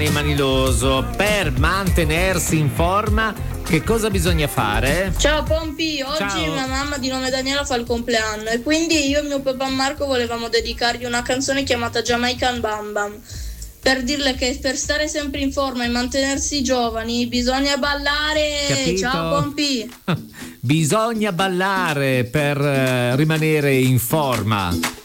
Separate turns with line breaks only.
Maniloso, per mantenersi in forma che cosa bisogna fare?
Ciao Pompi, oggi
Ciao.
mia mamma di nome Daniela fa il compleanno e quindi io e mio papà Marco volevamo dedicargli una canzone chiamata Jamaican Bam Bam, per dirle che per stare sempre in forma e mantenersi giovani bisogna ballare.
Capito?
Ciao Pompi.
Bisogna ballare per rimanere in forma.